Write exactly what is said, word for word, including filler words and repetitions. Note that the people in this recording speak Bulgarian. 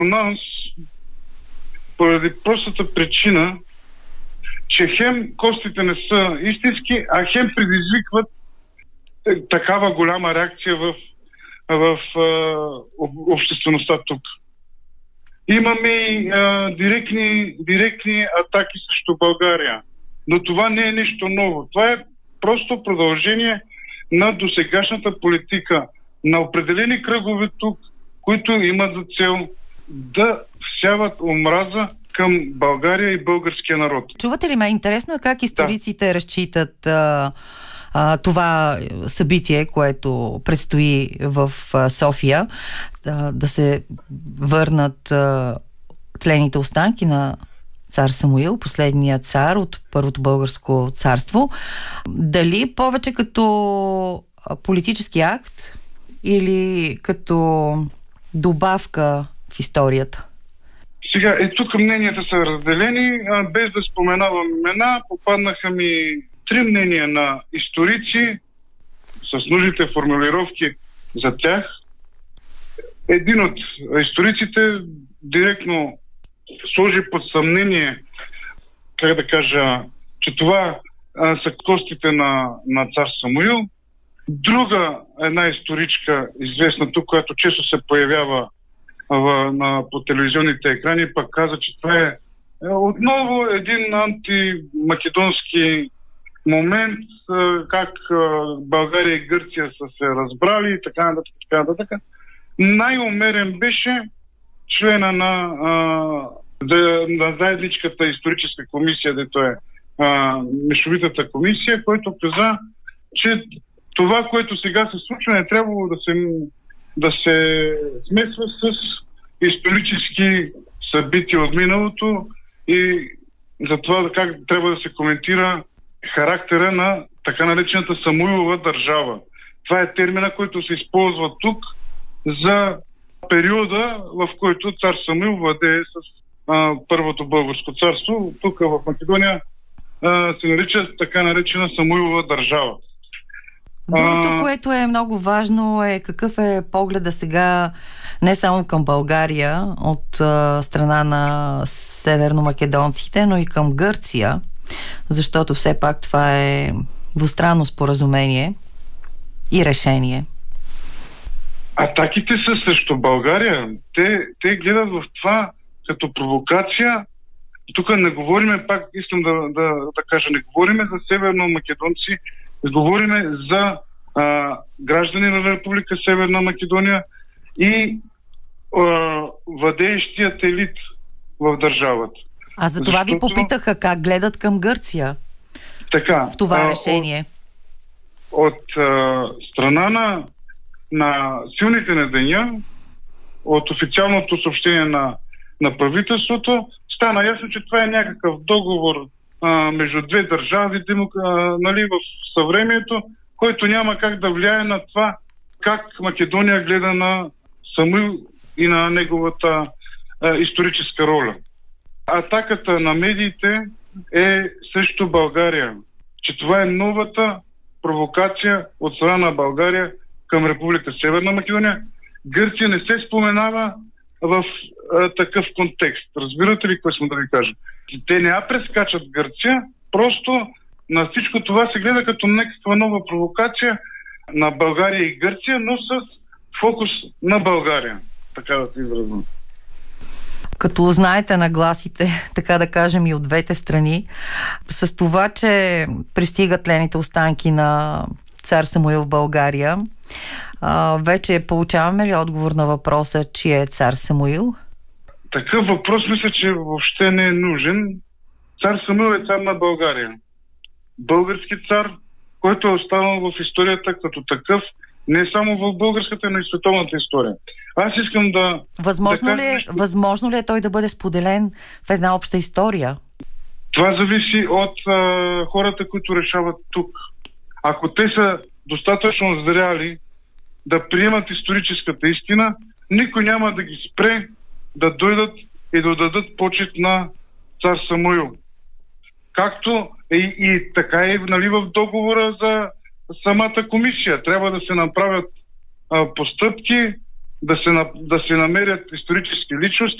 у нас поради простата причина, че хем костите не са истински, а хем предизвикват такава голяма реакция в, в а, обществеността тук. Имаме и а, директни, директни атаки срещу България. Но това не е нещо ново. Това е просто продължение на досегашната политика на определени кръгове тук, които имат за цел да всяват омраза към България и българския народ. Чувате ли ме? Интересно е как историците да. разчитат а, а, това събитие, което предстои в а, София, а, да се върнат а, тлените останки на цар Самуил, последният цар от Първото българско царство. Дали повече като политически акт или като добавка в историята? Сега, е, тук мненията са разделени. А, без да споменавам имена, попаднаха ми три мнения на историци с нужните формулировки за тях. Един от историците директно сложи под съмнение, как да кажа, че това а, са костите на, на цар Самуил. Друга една историчка, известна тук, която често се появява в, на, по телевизионните екрани, пък каза, че това е, е отново един антимакедонски момент, а, как а, България и Гърция са се разбрали и така нататък, така нататък. Най-умерен беше члена на, а, на заедничката историческа комисия, дето е а, Мешовитата комисия, който каза, че това, което сега се случва, не трябвало да се, да се смесва с исторически събития от миналото и за това как трябва да се коментира характера на така наречената Самуилова държава. Това е термина, който се използва тук за периода, в който цар Самуил владее с а, Първото българско царство. Тук в Македония а, се нарича така наречена Самуилова държава. Другото, което е много важно, е какъв е погледа сега не само към България от а, страна на северномакедонците, но и към Гърция, защото все пак това е двустранно споразумение и решение. Атаките са срещу България. Те, те гледат в това като провокация. Тук не говориме, пак искам да, да, да кажа, не говориме за северно-македонци, говориме за а, граждани на Република Северна Македония и а, владеещият елит в държавата. А за това Защото... ви попитаха как гледат към Гърция така, в това а, решение. От, от а, страна на, на силните на деня, от официалното съобщение на, на правителството, стана ясно, че това е някакъв договор а, между две държави, демок... а, нали, в съвремието, който няма как да влияе на това как Македония гледа на Самуил и на неговата а, историческа роля. Атаката на медиите е срещу България, че това е новата провокация от страна на България към Република Северна Македония. Гърция не се споменава в а, такъв контекст. Разбирате ли какво съм да ви кажа? Те не я прескачат Гърция, просто на всичко това се гледа като някаква нова провокация на България и Гърция, но с фокус на България. Така да се изразим. Като знаете нагласите, така да кажем, и от двете страни, с това, че пристигат тлените останки на цар Самуил в България, а, вече получаваме ли отговор на въпроса, чий е цар Самуил? Такъв въпрос мисля, че въобще не е нужен. Цар Самуил е цар на България. Български цар, който е останал в историята като такъв, не само в българската, но и световната история. Аз искам да... Възможно, да ли, е, възможно ли е той да бъде споделен в една обща история? Това зависи от а, хората, които решават тук. Ако те са достатъчно зряли да приемат историческата истина, никой няма да ги спре да дойдат и да дадат почет на цар Самуил. Както и, и така е, нали, в договора за самата комисия. Трябва да се направят а, постъпки да се, да се намерят исторически личности,